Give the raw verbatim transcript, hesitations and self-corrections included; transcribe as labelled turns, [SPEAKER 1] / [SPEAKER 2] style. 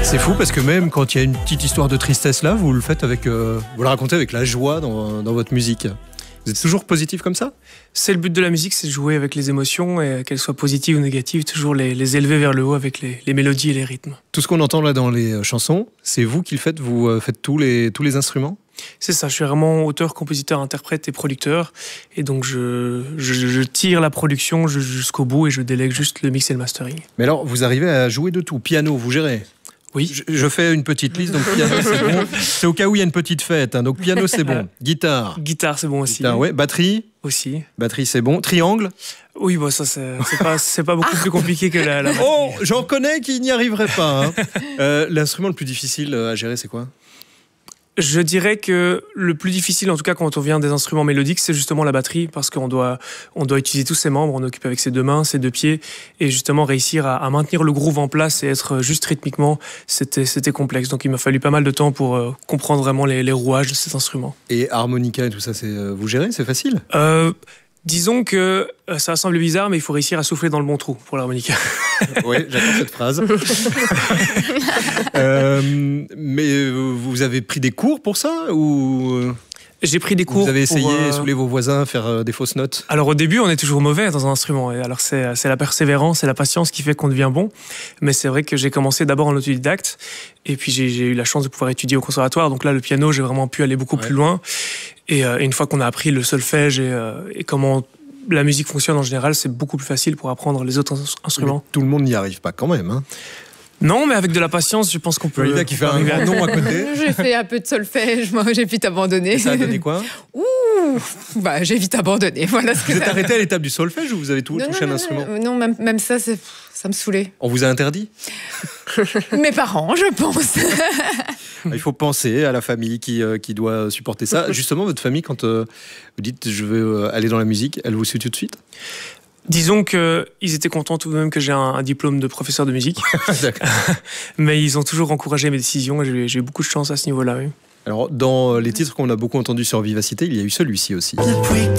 [SPEAKER 1] C'est fou parce que même quand il y a une petite histoire de tristesse là, vous le faites avec, euh, vous le racontez avec la joie dans, dans votre musique. Vous êtes toujours positif comme ça?
[SPEAKER 2] C'est le but de la musique, c'est de jouer avec les émotions, et qu'elles soient positives ou négatives, toujours les, les élever vers le haut avec les, les mélodies et les rythmes.
[SPEAKER 1] Tout ce qu'on entend là dans les chansons, c'est vous qui le faites? Vous euh, faites tous les, tous les instruments?
[SPEAKER 2] C'est ça, je suis vraiment auteur, compositeur, interprète et producteur. Et donc je, je, je tire la production jusqu'au bout et je délègue juste le mix et le mastering.
[SPEAKER 1] Mais alors, vous arrivez à jouer de tout? Piano, vous gérez?
[SPEAKER 2] Oui.
[SPEAKER 1] Je, je fais une petite liste, donc piano c'est bon. C'est au cas où il y a une petite fête, hein, donc piano c'est bon. Guitare?
[SPEAKER 2] Guitare c'est bon aussi.
[SPEAKER 1] Guitare, ouais. Batterie?
[SPEAKER 2] Aussi.
[SPEAKER 1] Batterie c'est bon. Triangle?
[SPEAKER 2] Oui, bah ça c'est pas, c'est pas beaucoup plus compliqué que la, la batterie.
[SPEAKER 1] Oh, j'en connais qui n'y arriveraient pas. Hein. Euh, L'instrument le plus difficile à gérer, c'est quoi?
[SPEAKER 2] Je dirais que le plus difficile, en tout cas quand on vient des instruments mélodiques, c'est justement la batterie, parce qu'on doit, on doit utiliser tous ses membres, on occupe avec ses deux mains, ses deux pieds, et justement réussir à, à maintenir le groove en place et être juste rythmiquement, c'était, c'était complexe. Donc il m'a fallu pas mal de temps pour euh, comprendre vraiment les, les rouages de cet instrument.
[SPEAKER 1] Et harmonica et tout ça, c'est, euh, vous gérez? C'est facile?
[SPEAKER 2] euh, Disons que euh, ça semble bizarre, mais il faut réussir à souffler dans le bon trou pour l'harmonica.
[SPEAKER 1] Oui, j'attends cette phrase. euh, mais vous avez pris des cours pour ça ou...
[SPEAKER 2] J'ai pris des cours.
[SPEAKER 1] Vous avez essayé,
[SPEAKER 2] pour, euh...
[SPEAKER 1] saouler vos voisins, faire euh, des fausses notes? Alors
[SPEAKER 2] au début, on est toujours mauvais dans un instrument. Et alors c'est, c'est la persévérance et la patience qui fait qu'on devient bon. Mais c'est vrai que j'ai commencé d'abord en autodidacte. Et puis j'ai, j'ai eu la chance de pouvoir étudier au conservatoire. Donc là, le piano, j'ai vraiment pu aller beaucoup ouais. plus loin. Et, euh, et une fois qu'on a appris le solfège et, euh, et comment la musique fonctionne en général, c'est beaucoup plus facile pour apprendre les autres instruments.
[SPEAKER 1] Mais tout le monde n'y arrive pas quand même, hein.
[SPEAKER 2] Non, mais avec de la patience, je pense qu'on peut.
[SPEAKER 1] Olivia qui fait un grand nom à côté.
[SPEAKER 3] J'ai fait un peu de solfège, moi j'ai vite abandonné.
[SPEAKER 1] Et ça a donné quoi?
[SPEAKER 3] Ouh, bah j'ai vite abandonné. Voilà ce que
[SPEAKER 1] vous êtes
[SPEAKER 3] ça...
[SPEAKER 1] arrêté à l'étape du solfège ou vous avez tout
[SPEAKER 3] non,
[SPEAKER 1] touché
[SPEAKER 3] non,
[SPEAKER 1] un instrument?
[SPEAKER 3] Non, non même, même ça, c'est, ça me saoulait.
[SPEAKER 1] On vous a interdit?
[SPEAKER 3] Mes parents, je pense.
[SPEAKER 1] Il faut penser à la famille qui, euh, qui doit supporter ça. Justement, votre famille, quand euh, vous dites je veux aller dans la musique, elle vous suit tout de suite?
[SPEAKER 2] Disons qu'ils étaient contents tout de même que j'ai un, un diplôme de professeur de musique. Mais ils ont toujours encouragé mes décisions et j'ai, j'ai eu beaucoup de chance à ce niveau-là. Oui.
[SPEAKER 1] Alors, dans les titres qu'on a beaucoup entendus sur Vivacité, il y a eu celui-ci aussi.